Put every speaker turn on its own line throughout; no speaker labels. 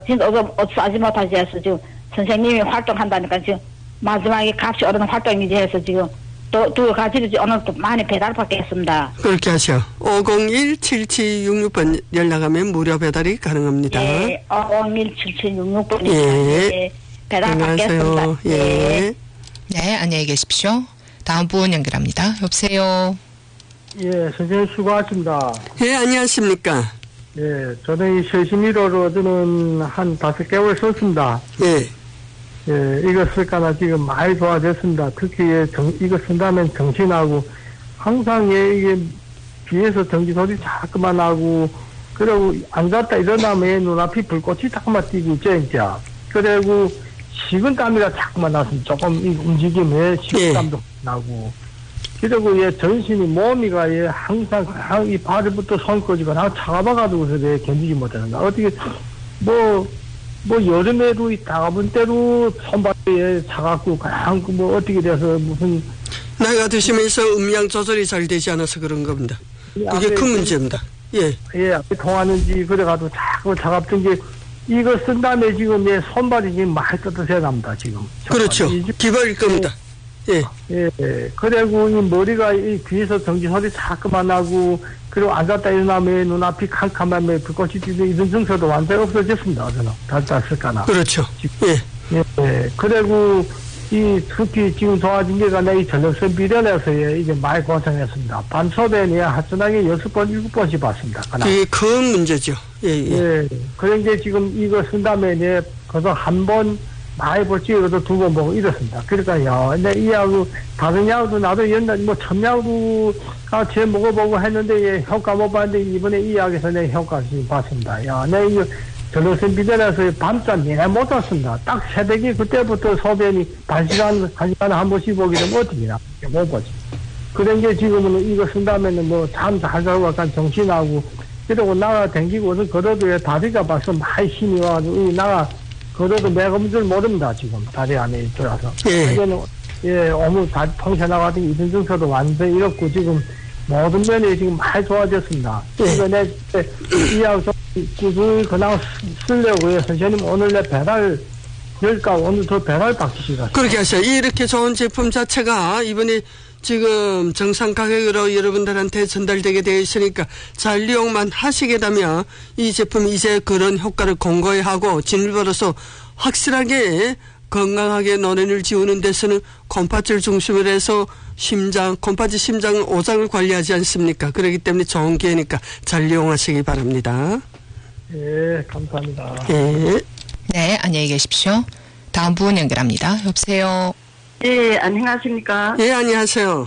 진짜 어찌하지 못하지 해서 지금 선생님이 활동한다니까 지금 마지막에 같이 어른 활동이지 해서 지금 또 가지고 오늘 또 많이 배달받겠습니다.
그렇게 하셔. 501-7766번 연락하면 무료 배달이 가능합니다.
예, 501-7766번이
예.
배달받겠습니다.
예.
네, 안녕히 계십시오. 다음 분 연결합니다. 여보세요.
예, 선생님 수고하십니다.
예, 안녕하십니까.
예, 저는 이 쇄신위로로 저는 한 5개월 썼습니다.
예.
예, 이거 쓸까나 지금 많이 좋아졌습니다. 특히 이거 쓴다면 정신하고 항상 이게 귀에서 전기 소리 자꾸만 나고 그리고 앉았다 일어나면 눈앞이 불꽃이 자꾸만 띄고 있죠, 진짜. 그리고 식은땀이가 자꾸만 났습니다. 조금 움직임에 식은땀도 나고. 그리고 전신이 몸이가 항상 이 발부터 손까지가 나 차가봐가지고서 견디지 못하는가. 어떻게 뭐 여름에도 이 따가운 때도 손발이 차갑고 그냥 어떻게 돼서 무슨
나이가 드시면서 음량 조절이 잘 되지 않아서 그런 겁니다. 그게 큰 문제입니다. 예.
예, 앞에 통하는지 그래가지고 자꾸 차갑던 게 이거 쓴 다음에 지금 손발이 지금 많이 떳떳해 납니다 지금.
그렇죠. 기발일 겁니다. 예.
예. 그리고 이 머리가 이 귀에서 전기 소리 자꾸만 나고 그리고 앉았다 일어나면 눈앞이 캄캄하며 불꽃이 띄는 이런 증서도 완전히 없어졌습니다. 저는 달달쓸까나.
그렇죠. 예.
예. 그리고 특히 지금 좋아진 게가 이 전력선 비련에서 이게 많이 고생했습니다. 반소변이 하천하게 6번, 7번씩 봤습니다.
그게 큰 문제죠. 예.
그런데 지금 이거 쓴 다음에 그래서 한 번 많이 볼지 이것도 2번 보고 이렇습니다. 그러니까요. 근데 이 약도 다른 약도 나도 옛날 첨약도 같이 먹어보고 했는데 효과 못 봤는데 이번에 이 약에서 내 효과 지금 봤습니다. 야, 내 이거 전력선 비련에서 밤잠 내내 못 잤습니다. 딱 새벽에 그때부터 소변이 1시간 한 번씩 보게 되면 어떻게 나? 못 보지. 그런 게 지금은 이거 쓴 다음에는 잠 잘 자고 약간 정신하고 그리고 나가 댕기고 걸어도 다리가 벌써 많이 힘이 와가지고 걸어도 내가 줄 모릅니다 지금 다리 안에 들어서. 오늘 다리 통째 나가던 이런 증서도 완전히 이렇고 지금 모든 면이 지금 많이 좋아졌습니다. 그래서 이 약 좀 꾸준히 그냥 쓰려고 해요. 선생님 오늘 내 배달 열까 오늘 더 배달 받기시다.
그렇게 하셔요. 이렇게 좋은 제품 자체가 이번에 지금 정상 가격으로 여러분들한테 전달되게 되어 있으니까 잘 이용만 하시게 되면 이 제품이 이제 그런 효과를 공고히 하고 진일보로서 확실하게 건강하게 노년을 지우는 데서는 콩팥을 중심으로 해서 콩팥이 심장 오장을 관리하지 않습니까? 그렇기 때문에 좋은 기회니까 잘 이용하시기 바랍니다.
예, 감사합니다.
예.
네, 안녕히 계십시오. 다음 분 연결합니다. 여보세요.
예, 안녕하십니까?
예, 안녕하세요.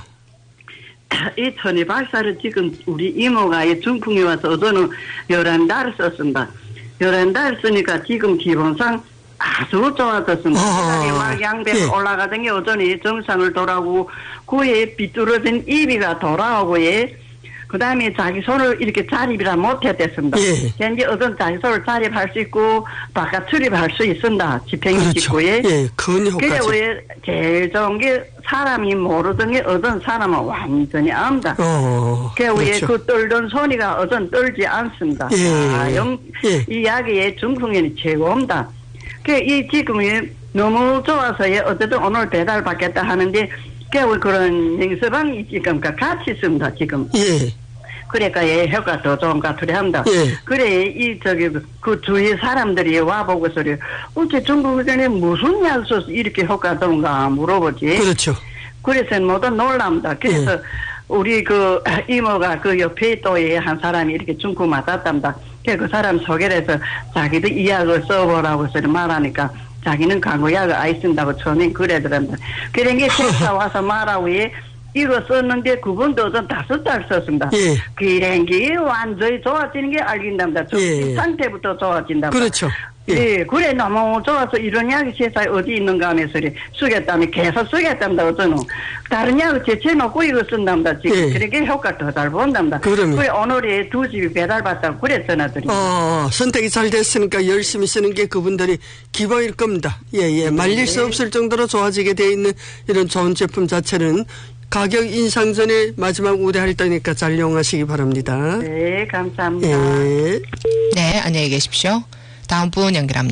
이 천희 박사를 지금 우리 이모가 중풍에 와서 어제는 11달을 썼습니다. 11달 쓰니까 지금 기본상 아주 좋아졌습니다. 막 양배가 올라가던 게 어전히 정상을 돌아오고 그에 비뚤어진 입이가 돌아오고 그 다음에 자기 손을 이렇게 자립이라 못했댔습니다. 현재 어떤 자기 손을 자립할 수 있고 바깥 출입할 수 있습니다. 집행이 짓고
큰 효과죠.
그래 제일 좋은 게 사람이 모르던 게 어떤 사람은 완전히 압니다. 그렇죠. 그 떨던 소리가 어떤 떨지 않습니다. 이 약의 중풍에는 최고입니다. 이 지금이 너무 좋아서 어쨌든 오늘 배달 받겠다 하는데 그런 영서방이 지금 같이 있습니다. 지금. 그러니까 효과 더 좋은 것 같으려 합니다. 그래 그 주위 사람들이 와보고 소리 어째 중국 전에 무슨 약 써서 이렇게 효과 좋은가 물어보지.
그렇죠.
그래서 모두 놀랍니다. 그래서 우리 그 이모가 그 옆에 또 한 사람이 이렇게 중국 맞았답니다. 그 사람 소개를 해서 자기도 이 약을 써보라고 소리 말하니까 자기는 강구약을 아이 쓴다고 처음에 그래더랍니다. 그런 게 책사 와서 말하고 이거 썼는데 그분도 좀 5달 썼습니다. 그런 게 완전히 좋아지는 게 알긴답니다. 상태부터 좋아진답니다.
그렇죠.
그래 너무 좋아서 이런 약이 세상에 어디 있는가 하면서 쓰겠다면 계속 쓰겠답니다. 어쩌노 다른 약을 제쳐놓고 이거 쓴답니다. 지금 그렇게 효과 더 잘 본답니다. 그래 오늘에 2집이 배달받다고 그랬잖아들이.
선택이 잘 됐으니까 열심히 쓰는 게 그분들이 기본일 겁니다. 말릴 수 없을 정도로 좋아지게 돼 있는 이런 좋은 제품 자체는 가격 인상 전에 마지막 우대할 때니까 잘 이용하시기 바랍니다.
네, 감사합니다.
네, 안녕히 계십시오. 다음 분 연결합니다.